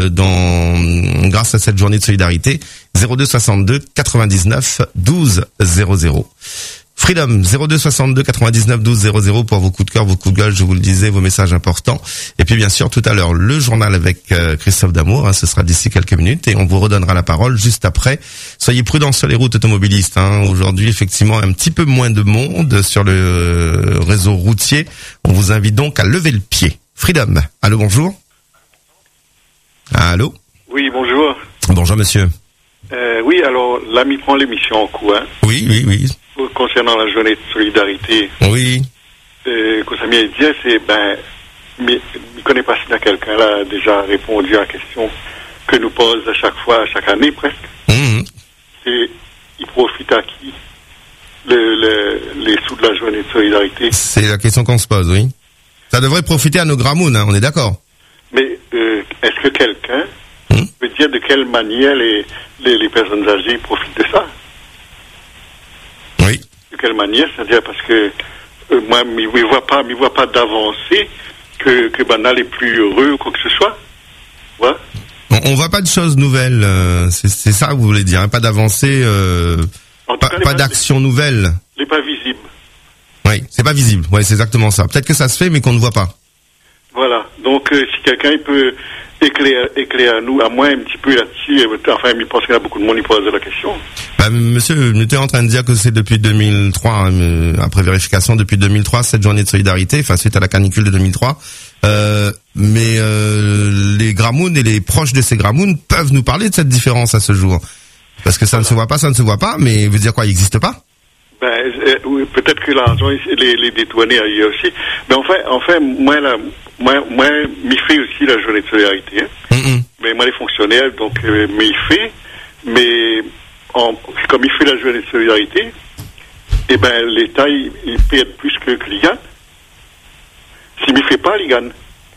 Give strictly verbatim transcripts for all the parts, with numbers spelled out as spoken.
dans grâce à cette journée de solidarité. zéro deux soixante-deux quatre-vingt-dix-neuf douze zéro zéro. Freedom, zéro deux soixante-deux quatre-vingt-dix-neuf douze zéro zéro pour vos coups de cœur, vos coups de gueule, je vous le disais, vos messages importants. Et puis bien sûr, tout à l'heure, le journal avec euh, Christophe Damour, hein, ce sera d'ici quelques minutes et on vous redonnera la parole juste après. Soyez prudents sur les routes automobilistes. Hein. Aujourd'hui, effectivement, un petit peu moins de monde sur le euh, réseau routier. On vous invite donc à lever le pied. Freedom, allô, bonjour. Allô. Oui, bonjour. Bonjour, monsieur. Euh, oui, alors, l'ami prend l'émission en cours, hein. Oui, oui, oui. Concernant la journée de solidarité. Oui. Euh, que ça m'y dit, c'est, ben, mais, je ne connais pas si quelqu'un là a déjà répondu à la question que nous pose à chaque fois, à chaque année presque. Mmh. C'est, il profite à qui le, le, les sous de la journée de solidarité? C'est la question qu'on se pose, oui. Ça devrait profiter à nos gramounes, hein, on est d'accord. Mais euh, est-ce que quelqu'un mmh. peut dire de quelle manière les, les, les personnes âgées profitent de ça? Oui. De quelle manière? C'est-à-dire parce que euh, moi, je ne vois pas, je vois pas d'avancée que, que Banal est plus heureux ou quoi que ce soit. Ouais. On, on voit pas de choses nouvelles, euh, c'est, c'est ça que vous voulez dire, hein, pas d'avancée, euh, pas, cas, pas d'action les, nouvelle. Les pas visibles. Oui, c'est pas visible, oui, c'est exactement ça. Peut-être que ça se fait, mais qu'on ne voit pas. Voilà, donc euh, si quelqu'un il peut éclairer, éclairer à nous, à moi un petit peu là-dessus, enfin, je pense qu'il y a beaucoup de monde qui pose la question. Bah, monsieur, nous étions en train de dire que c'est depuis deux mille trois, hein, après vérification, depuis deux mille trois, cette journée de solidarité, enfin suite à la canicule de deux mille trois. Euh, mais euh, les gramounes et les proches de ces gramounes peuvent nous parler de cette différence à ce jour. Parce que ça voilà. ne se voit pas, ça ne se voit pas, mais veut dire quoi, il n'existe pas? Ben, euh, oui, peut-être que l'argent, les, les détourner ailleurs aussi. Mais enfin, enfin, moi, là, moi, moi, m'y fait aussi la journée de solidarité. Hein. Mm-hmm. Mais moi, les fonctionnaires, donc, euh, m'y fait. Mais, en, comme il fait la journée de solidarité, eh ben, l'État, il, il perd plus que, que l'I G A N. S'il m'y fait pas, il gagne.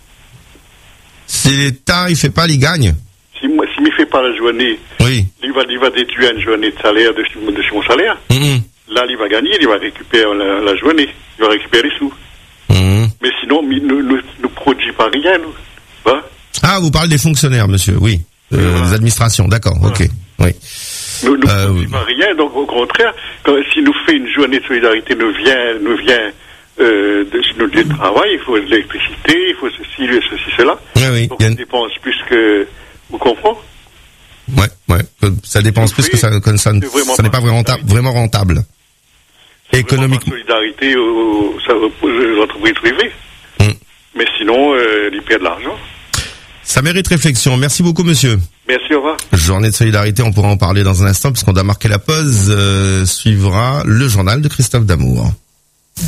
Si l'État, il fait pas, il gagne. Si moi, s'il m'y fait pas la journée, oui. il va, il va déduire une journée de salaire de, de son salaire. Mm-hmm. Là, il va gagner, il va récupérer la, la journée, il va récupérer les sous. Mmh. Mais sinon, il ne nous, nous produit pas rien, nous. Hein? Ah, vous parlez des fonctionnaires, monsieur, oui. Euh, oui voilà. Des administrations, d'accord, voilà. Ok, oui. Nous ne euh, produit pas rien, donc au contraire, quand, s'il nous fait une journée de solidarité, nous vient, nous vient euh, de nos lieux de travail, il faut de l'électricité, il faut ceci, ceci, cela. Oui, oui. Donc, on une... dépense plus que... Vous comprenez? Ouais, ouais. Ça dépense plus que ça, que ça, ça n'est pas vraiment rentable. Vraiment rentable. Économiquement. Solidarité aux, aux, aux entreprises privées. Mm. Mais sinon, euh, ils perdent de l'argent. Ça mérite réflexion. Merci beaucoup, monsieur. Merci, au revoir. Journée de solidarité, on pourra en parler dans un instant, puisqu'on doit marquer la pause. Euh, suivra le journal de Christophe Damour.